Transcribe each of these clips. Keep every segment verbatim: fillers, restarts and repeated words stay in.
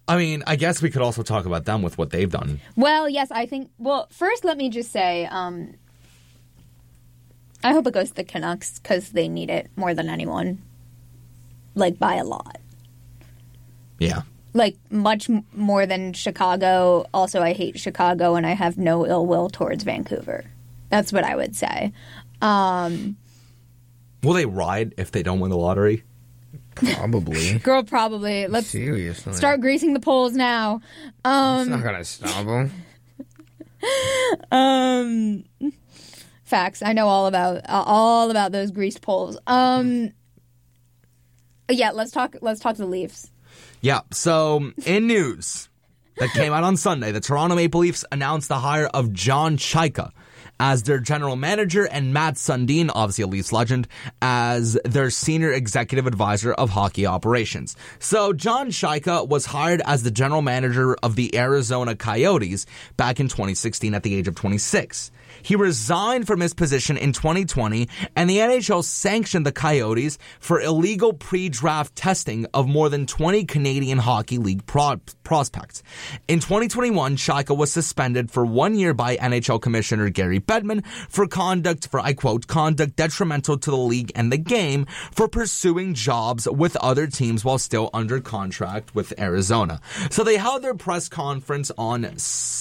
I mean, I guess we could also talk about them with what they've done. Well, yes, I think... Well, first, let me just say, um, I hope it goes to the Canucks because they need it more than anyone. Like, by a lot. Yeah. Like, much m- more than Chicago. Also, I hate Chicago, and I have no ill will towards Vancouver. That's what I would say. Um, Will they ride if they don't win the lottery? Probably. Girl, probably. Let's Seriously. start greasing the poles now. Um, It's not going to stop them. um, facts. I know all about uh, all about those greased poles. Um, yeah, let's talk. Let's talk to the Leafs. Yeah, so in news that came out on Sunday, the Toronto Maple Leafs announced the hire of John Chayka as their general manager and Matt Sundin, obviously a Leafs legend, as their senior executive advisor of hockey operations. So John Chayka was hired as the general manager of the Arizona Coyotes back in twenty sixteen at the age of twenty-six. He resigned from his position in twenty twenty, and the N H L sanctioned the Coyotes for illegal pre-draft testing of more than twenty Canadian Hockey League pro- prospects. In twenty twenty-one, Chayka was suspended for one year by N H L Commissioner Gary Bettman for conduct, for I quote, conduct detrimental to the league and the game for pursuing jobs with other teams while still under contract with Arizona. So they held their press conference on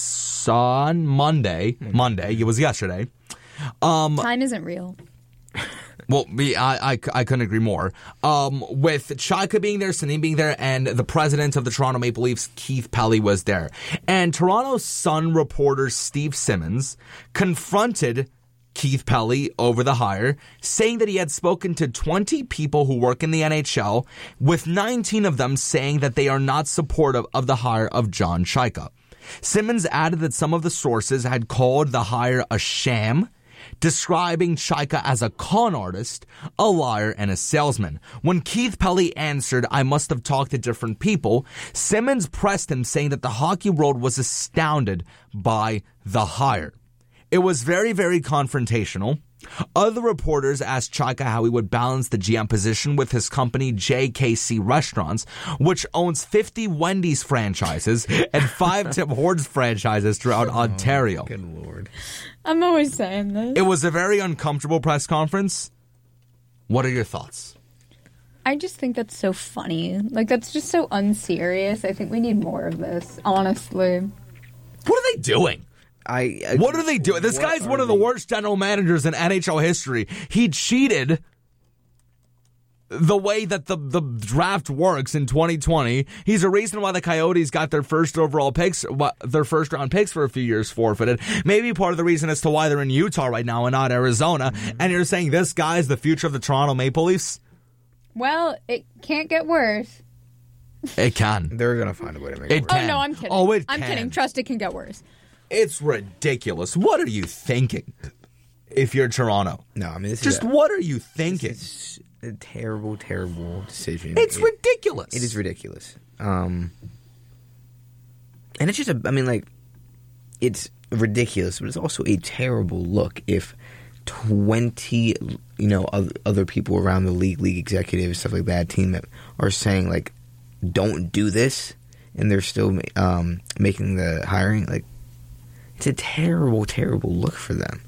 on Monday. Monday. It was yesterday. Um, Time isn't real. Well, me, I, I, I couldn't agree more. Um, with Chayka being there, Sundin being there, and the president of the Toronto Maple Leafs, Keith Pelly, was there. And Toronto Sun reporter Steve Simmons confronted Keith Pelly over the hire, saying that he had spoken to twenty people who work in the N H L, with nineteen of them saying that they are not supportive of the hire of John Chayka. Simmons added that some of the sources had called the hire a sham, describing Chayka as a con artist, a liar, and a salesman. When Keith Pelly answered, "I must have talked to different people," Simmons pressed him, saying that the hockey world was astounded by the hire. It was very, very confrontational. Other reporters asked Chayka how he would balance the G M position with his company J K C Restaurants, which owns fifty Wendy's franchises and five Tim Hortons franchises throughout oh, Ontario. Good Lord. I'm always saying this. It was a very uncomfortable press conference. What are your thoughts? I just think that's so funny. Like, that's just so unserious. I think we need more of this, honestly. What are they doing? I, I, what are they doing? This guy's one of the they? worst general managers in N H L history. He cheated the way that the, the draft works in twenty twenty. He's a reason why the Coyotes got their first overall picks, their first round picks for a few years forfeited. Maybe part of the reason as to why they're in Utah right now and not Arizona. Mm-hmm. And you're saying this guy's the future of the Toronto Maple Leafs? Well, it can't get worse. It can. They're going to find a way to make it, it it work. can. Oh, no, I'm kidding. Oh, it I'm can. kidding. Trust, it can get worse. It's ridiculous. What are you thinking if you're Toronto? No, I mean, this Just is a, what are you thinking? This is a terrible, terrible decision. It's it, ridiculous. It is ridiculous. Um, and it's just a, I mean, like, it's ridiculous, but it's also a terrible look if twenty, you know, other, other people around the league, league executives, stuff like that, team that are saying, like, don't do this, and they're still um, making the hiring, like, it's a terrible, terrible look for them.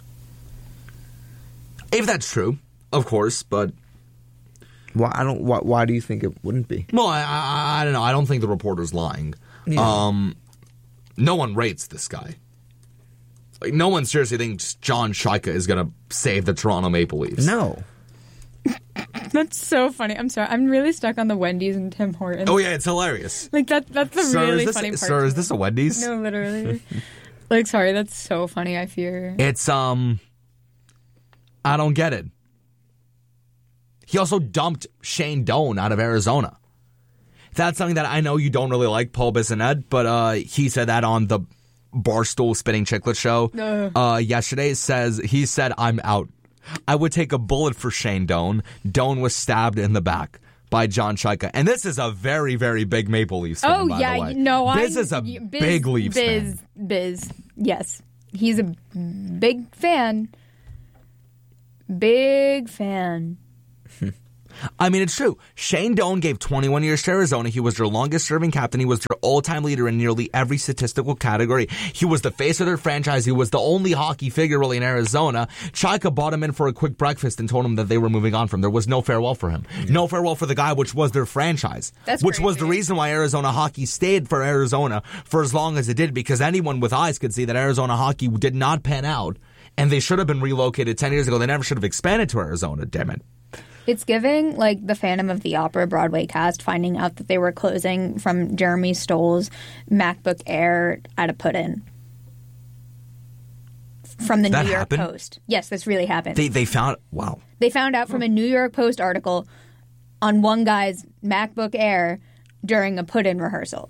If that's true, of course, but why? I don't. Why, why do you think it wouldn't be? Well, I, I, I don't know. I don't think the reporter's lying. Yeah. Um, no one rates this guy. Like, no one seriously thinks John Chayka is going to save the Toronto Maple Leafs. No. That's so funny. I'm sorry. I'm really stuck on the Wendy's and Tim Hortons. Oh yeah, it's hilarious. Like that. That's the sir, really is this, funny part. Sir, is this a Wendy's? No, literally. Like, sorry, that's so funny, I fear. It's, um, I don't get it. He also dumped Shane Doan out of Arizona. That's something that I know you don't really like, Paul Bissonnette, but uh, he said that on the Barstool Spitting Chiclet show uh, yesterday. Says he said, "I'm out. I would take a bullet for Shane Doan. Doan was stabbed in the back by John Chayka." And this is a very, very big Maple Leafs fan, oh, by yeah, the way. no, This I, is a biz, big Leafs biz, fan. Biz, yes. He's a big fan. Big fan. I mean, it's true. Shane Doan gave twenty-one years to Arizona. He was their longest-serving captain. He was their all-time leader in nearly every statistical category. He was the face of their franchise. He was the only hockey figure, really, in Arizona. Chaika brought him in for a quick breakfast and told him that they were moving on from him. There was no farewell for him. Yeah. No farewell for the guy, which was their franchise. That's which crazy. was the reason why Arizona hockey stayed for Arizona for as long as it did, because anyone with eyes could see that Arizona hockey did not pan out, and they should have been relocated ten years ago. They never should have expanded to Arizona, damn it. It's giving, like, the Phantom of the Opera Broadway cast finding out that they were closing from Jeremy Stoll's MacBook Air at a put-in. From the That New York happened? Post. Yes, this really happened. They they found, wow. They found out from a New York Post article on one guy's MacBook Air during a put-in rehearsal.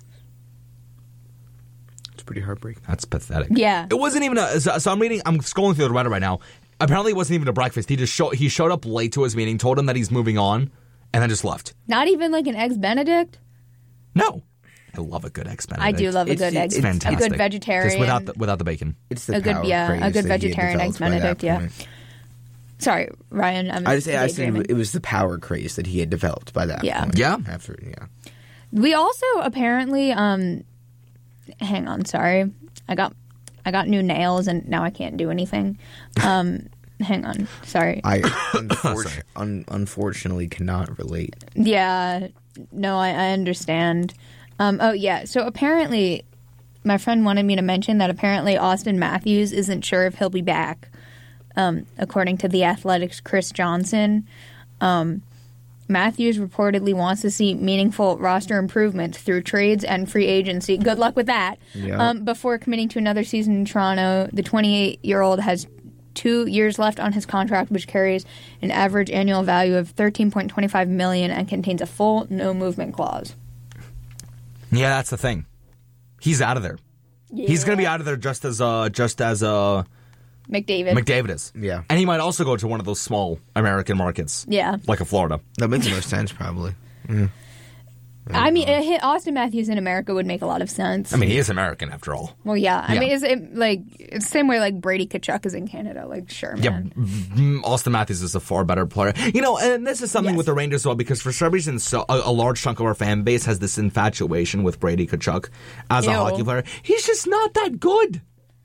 It's pretty heartbreaking. That's pathetic. Yeah. It wasn't even a, so, so I'm reading, I'm scrolling through the Reddit right now. Apparently it wasn't even a breakfast. He just showed, he showed up late to his meeting, told him that he's moving on, and then just left. Not even like an Eggs Benedict? No. I love a good Eggs Benedict. I do love a It's- good Eggs it's fantastic. A good vegetarian. Just without the, without the bacon. It's the A good- power yeah, a craze good that he had vegetarian Eggs developed by that Benedict, yeah. point. Sorry, Ryan. I'm I just say I said daydreaming. it was the power craze that he had developed by that Yeah. point. Yeah. After yeah. We also apparently, um, hang on, sorry, I got, I got new nails and now I can't do anything. Um, hang on, sorry. I unfor- un- unfortunately cannot relate. Yeah, no, I, I understand. Um, oh yeah, so apparently, my friend wanted me to mention that apparently Austin Matthews isn't sure if he'll be back. Um, according to The Athletic's Chris Johnson, um, Matthews reportedly wants to see meaningful roster improvement through trades and free agency. Good luck with that. Yeah. Um, before committing to another season in Toronto, the twenty-eight-year-old has two years left on his contract, which carries an average annual value of thirteen point two five million dollars and contains a full no movement clause. Yeah, that's the thing. He's out of there. Yeah. He's going to be out of there just as uh, just as uh, McDavid. McDavid is. Yeah. And he might also go to one of those small American markets. Yeah. Like a Florida. That makes the most sense, probably. Yeah. I mean, a hit Austin Matthews in America would make a lot of sense. I mean, he is American after all. well, yeah. I Yeah. mean, it's it, like it's the same way like Brady Tkachuk is in Canada. Like, sure, Yeah, man. mm, Austin Matthews is a far better player. You know, and this is something Yes. with the Rangers as well, because for some reason, so, a, a large chunk of our fan base has this infatuation with Brady Tkachuk as a Ew. hockey player. He's just not that good.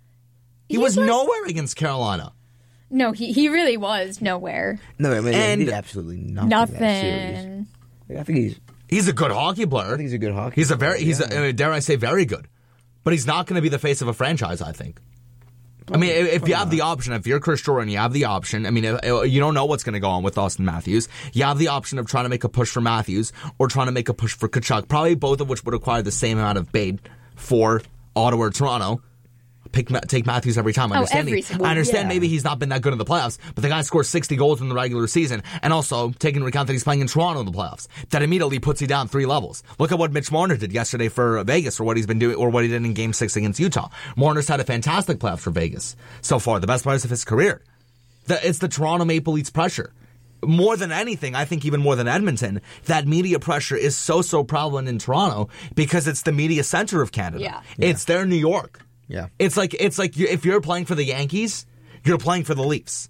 He He's was like- nowhere against Carolina. No, he he really was nowhere. No, I mean, And- he did absolutely nothing. That series. Nothing. Like, I think he's. He's a good hockey player. I think he's a good hockey. He's a very, player, he's yeah. a, uh, dare I say, very good. But he's not going to be the face of a franchise, I think. I mean, if, if you have the option, if you're Chris Jordan, you have the option. I mean, if, if you don't know what's going to go on with Austin Matthews. You have the option of trying to make a push for Matthews or trying to make a push for Tkachuk, probably both of which would require the same amount of bait for Ottawa or Toronto. Pick, take Matthews every time. I Oh, understand, every he- single- I understand yeah. maybe he's not been that good in the playoffs, but the guy scores sixty goals in the regular season, and also, taking into account that he's playing in Toronto in the playoffs, that immediately puts you down three levels. Look at what Mitch Marner did yesterday for Vegas, or what he's been doing, or what he did in Game Six against Utah. Marner's had a fantastic playoffs for Vegas so far, the best playoffs of his career. The, it's the Toronto Maple Leafs pressure. More than anything, I think even more than Edmonton, that media pressure is so, so prevalent in Toronto because it's the media center of Canada. Yeah. It's their New York. Yeah. It's like it's like you, if you're playing for the Yankees, you're playing for the Leafs.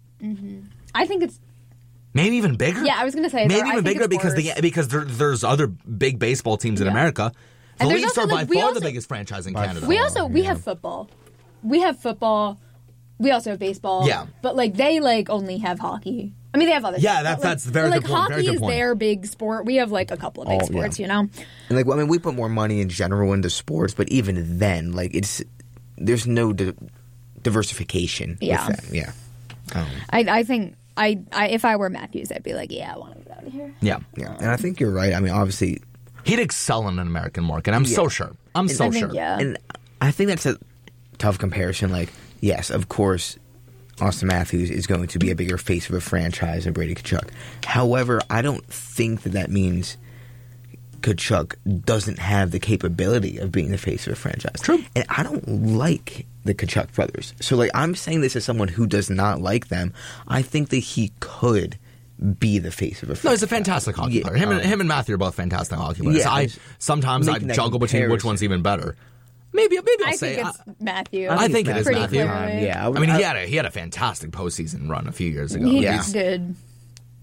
I think it's Maybe even bigger. Yeah, I was gonna say, maybe though, I even think bigger it's because the worse. because there, there's other big baseball teams in Yeah. America. The And there's Leafs also, are by like, we far also- the biggest franchise in By Canada. we also we yeah. have football. We have football. We also have baseball. Yeah. But like they like only have hockey. I mean, they have other. Yeah, stuff, that's- but, like, that's a very but, good like, point, Hockey very good is point. their big sport. We have like a couple of big Oh, yeah. sports, you know. And like, well, I mean, we put more money in general into sports, but even then, like, it's there's no di- diversification. Yeah. With that. Yeah. Um, I I think I, I if I were Matthews, I'd be like, yeah, I want to get out of here. Yeah, yeah. And I think you're right. I mean, obviously, he'd excel in an American market. I'm so Yeah. sure. I'm so I think, sure. yeah. and I think that's a tough comparison. Like, yes, of course, Austin Matthews is going to be a bigger face of a franchise than Brady Tkachuk. However, I don't think that that means Tkachuk doesn't have the capability of being the face of a franchise. True. And I don't like the Tkachuk brothers. So, like, I'm saying this as someone who does not like them. I think that he could be the face of a franchise. No, he's a fantastic hockey Yeah, player. Him and um, him and Matthew are both fantastic hockey players. Yeah, I just sometimes I making that juggle between which comparison. one's even better. Maybe maybe I'll I say. think it's I, Matthew. I think it's it is Pretty Matthew. clearly. Yeah. I mean, he had a he had a fantastic postseason run a few years ago. He Yeah. did.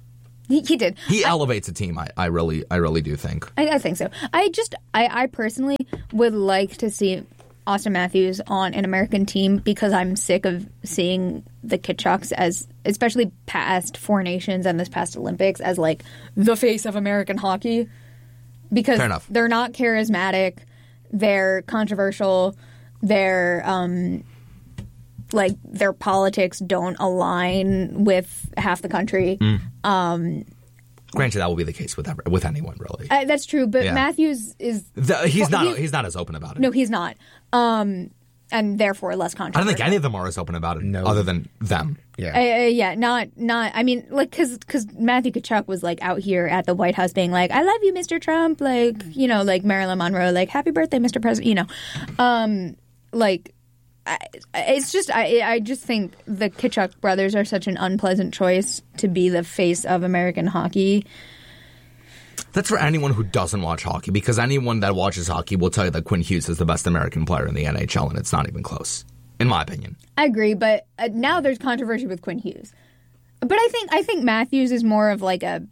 He, he did. He I, elevates a team. I, I really, I really do think. I, I think so. I just, I, I personally would like to see Austin Matthews on an American team because I'm sick of seeing the Kitchucks as, especially past Four Nations and this past Olympics, as like the face of American hockey. Because Fair enough. They're not charismatic, they're controversial, they're um, like their politics don't align with half the country. Mm. Um, Granted, that will be the case with ever, with anyone, really. uh, that's true, but Yeah. Matthews is The, he's not. he- he's not as open about it. no, he's not, um, and therefore less I controversial. don't think any of them are as open about it, No. other than them. Yeah. Uh, uh, yeah, not not. I mean, like, cause, cause Matthew Tkachuk was like out here at the White House being like, "I love you, Mister Trump," like, you know, like Marilyn Monroe, like, "Happy birthday, Mister President," you know, um, like, I, it's just, I, I just think the Tkachuk brothers are such an unpleasant choice to be the face of American hockey. That's for anyone who doesn't watch hockey, because anyone that watches hockey will tell you that Quinn Hughes is the best American player in the N H L, and it's not even close, in my opinion. I agree, but uh, now there's controversy with Quinn Hughes. But I think I think Matthews is more of like a.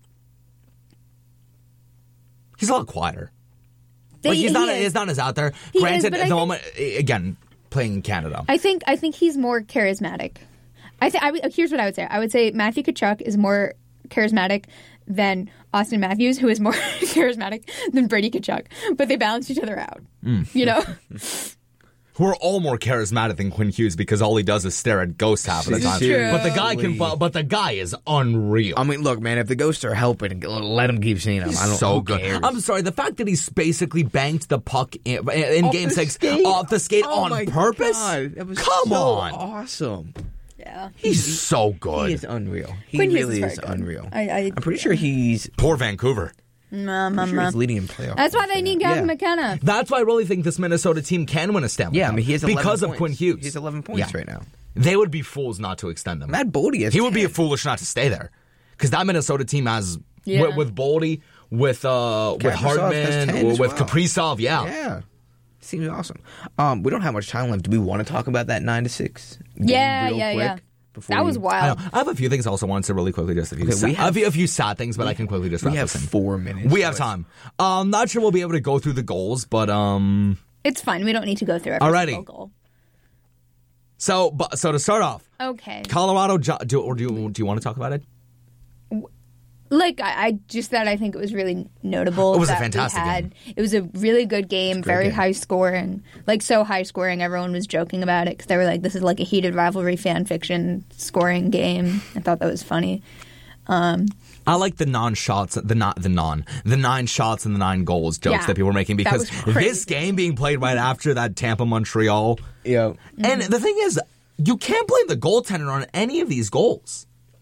He's a lot quieter. They, Like he's not. he is. He's not as out there. He is, Granted, but at I the think- moment, again, playing in Canada. I think I think he's more charismatic. I think I would- here's what I would say. I would say Matthew Tkachuk is more charismatic than Austin Matthews, who is more charismatic than Brady Tkachuk. But they balance each other out. Mm. You know. Who are all more charismatic than Quinn Hughes because all he does is stare at ghosts half of the time. True. But the guy can. But, but the guy is unreal. I mean, look, man, if the ghosts are helping, let him keep seeing them. I don't so who good. cares? I'm sorry. The fact that he's basically banked the puck in, in Off Game the Six skate? off the skate Oh on my purpose. God, that was Come so on, awesome. Yeah. he's so good. He is unreal. He Quinn Hughes really is is very good. unreal. I- I- I'm pretty sure he's, Poor Vancouver. Nah, nah, I'm sure nah. he's leading in playoffs. That's why they need Gavin Yeah. McKenna. That's why I really think this Minnesota team can win a Stanley Yeah, Cup. I mean, he has eleven because of points. Quinn Hughes. He has eleven points Yeah. right now. They would be fools not to extend him. Matt Boldy has he would be ten. foolish not to stay there because that Minnesota team has Yeah. with, with Boldy, with uh, with Kaprizov has Hardman, ten as with well. Kaprizov. Yeah. Yeah. Seems awesome. Um, we don't have much time left. Do we want to talk about that nine to six? game Yeah, real yeah, quick yeah. before That we- was I, wild. know. I have a few things I also wanted to really quickly just a few, Okay, sa- we have- a, few, a few sad things, but I can quickly just wrap We have this in. four minutes. We have so time. Um, not sure we'll be able to go through the goals, but um, It's fine. We don't need to go through every Alrighty. single goal. so but so to start off, Okay. Colorado. Jo- do or do you, do you want to talk about it? Like I, I just that I think it was really notable. It was a that we fantastic had- game. It was a really good game, very game. high scoring, like so high scoring. Everyone was joking about it because they were like, "This is like a heated rivalry fan fiction scoring game." I thought that was funny. I like the non-shots, the not the non, the nine shots and the nine goals jokes Yeah. that people were making That because was crazy. this game being played right after that Tampa Montreal, Yeah. and the thing is, you can't blame the goaltender on any of these goals.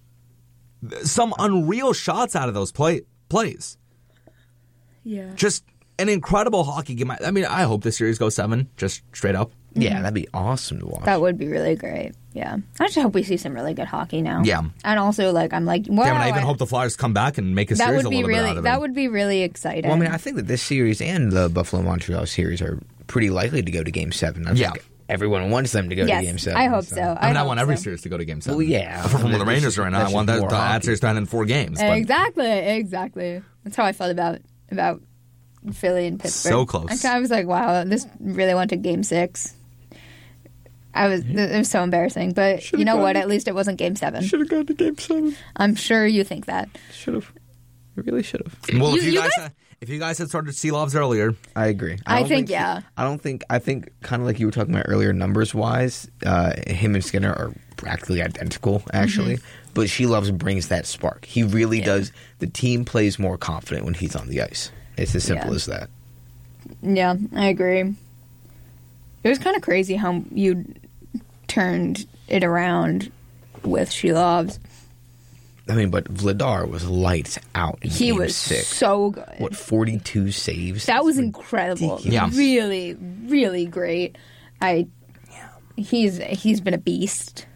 Some unreal shots out of those play plays. Yeah. Just an incredible hockey game. I I mean, I hope this series goes seven, just straight up. Yeah, that'd be awesome to watch. That would be really great. Yeah. I just hope we see some really good hockey now. Yeah. And also, like, I'm like, wow. Damn it, I even hope the Flyers come back and make a that series would a be little really bit out of that it. would be really exciting. Well, I mean, I think that this series and the Buffalo Montreal series are pretty likely to go to Game Seven. I Yeah. think everyone wants them to go yes, to Game Seven. I hope so. I mean, I, hope want every so. series to go to Game Seven. Well, yeah. From, from This the Rangers is- right now, that's I want just that, more that hockey. series to end in four games. But Exactly, exactly. That's how I felt about about Philly and Pittsburgh. So close. I, I was like, wow, this really went to Game Six. I was it was so embarrassing, but you know gone what? to- At least it wasn't Game Seven. Should have gone to Game Seven. I'm sure you think that. Should have. We really should have. well, if You- you, you guys, guys- had- if you guys had started Seelovs earlier, I agree. I don't think, he- yeah. I don't think. I think kind of like you were talking about earlier, numbers wise, uh, him and Skinner are practically identical, actually. But She Loves brings that spark. He really Mm-hmm. Yeah. does. The team plays more confident when he's on the ice. It's as simple Yeah. as that. Yeah, I agree. It was kind of crazy how you turned it around with She Loves. I mean, but Vladar was lights out in He game was six. so good. What, forty-two saves? That was incredible. Yeah. Really, really great. I he's he's been a beast.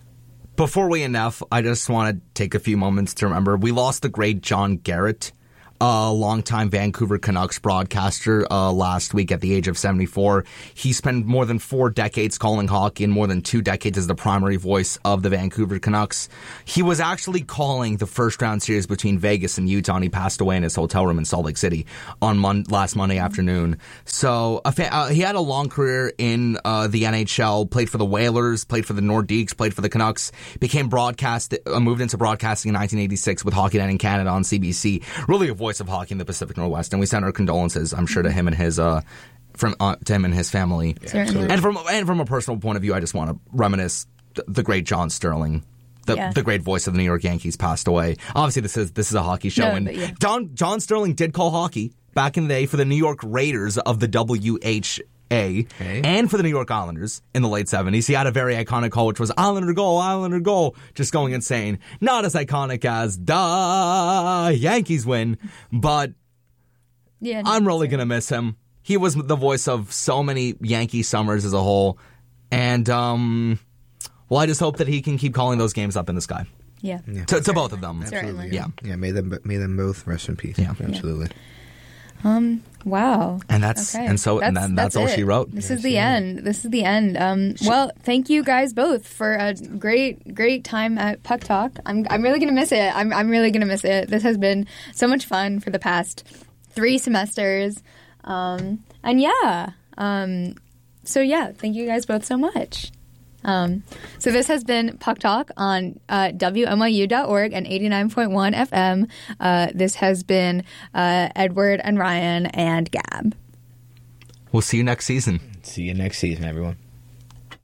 before we enough, I just want to take a few moments to remember we lost the great John Garrett a longtime Vancouver Canucks broadcaster uh, last week at the age of seventy-four. He spent more than four decades calling hockey and more than two decades as the primary voice of the Vancouver Canucks. He was actually calling the first round series between Vegas and Utah, and he passed away in his hotel room in Salt Lake City on mon- last Monday afternoon. So a fa- uh, he had a long career in uh, the N H L, played for the Whalers, played for the Nordiques, played for the Canucks, became broadcast, uh, moved into broadcasting in nineteen eighty-six with Hockey Night in Canada on C B C. Really a voice of hockey in the Pacific Northwest, and we send our condolences, I'm sure, to him and his uh, from uh, to him and his family. Certainly. And from and from a personal point of view, I just want to reminisce th- the great John Sterling. The, Yeah. the great voice of the New York Yankees passed away. Obviously, this is this is a hockey show, No, and but yeah. John John Sterling did call hockey back in the day for the New York Raiders of the W H A Okay. and for the New York Islanders in the late seventies. He had a very iconic call, which was Islander goal, Islander goal, just going insane. Not as iconic as the Yankees win, but Yeah, I'm really going to miss him. He was the voice of so many Yankee summers as a whole, and um, well, I just hope that he can keep calling those games up in the sky. Yeah. Yeah. To, to both of them. Certainly. Yeah. Yeah, may them may them both rest in peace. Yeah. Absolutely. Um. Wow. And that's Okay. and so and then that's, all it. she wrote. This is the end. This is the end. Um, well, thank you guys both for a great, great time at Puck Talk. I'm, I'm really gonna miss it. I'm, I'm really gonna miss it. This has been so much fun for the past three semesters. Um, and yeah. Um, so yeah, thank you guys both so much. Um, so this has been Puck Talk on uh, W M Y U dot org and eighty-nine point one F M. Uh, this has been uh, Edward and Ryan and Gab. We'll see you next season. See you next season, everyone.